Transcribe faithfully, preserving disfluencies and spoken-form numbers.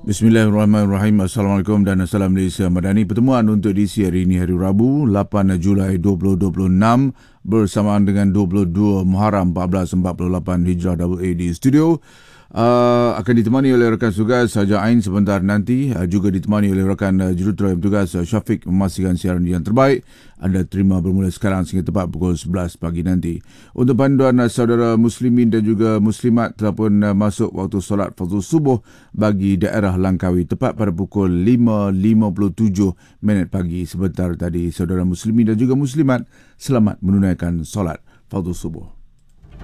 Bismillahirrahmanirrahim. Assalamualaikum dan Assalam Malaysia Madani. Pertemuan untuk edisi hari ini hari Rabu lapan Julai dua ribu dua puluh enam bersamaan dengan dua puluh dua Muharram seribu empat ratus empat puluh lapan Hijrah A A di studio. Uh, akan ditemani oleh rakan tugas Saja Ain sebentar nanti, uh, juga ditemani oleh rakan uh, jurutera bertugas uh, Syafiq memastikan siaran yang terbaik anda terima bermula sekarang sehingga tepat pukul sebelas pagi nanti. Untuk panduan uh, saudara muslimin dan juga muslimat telah pun uh, masuk waktu solat fardu subuh bagi daerah Langkawi tepat pada pukul lima lima puluh tujuh minit pagi sebentar tadi. Saudara muslimin dan juga muslimat, selamat menunaikan solat fardu subuh.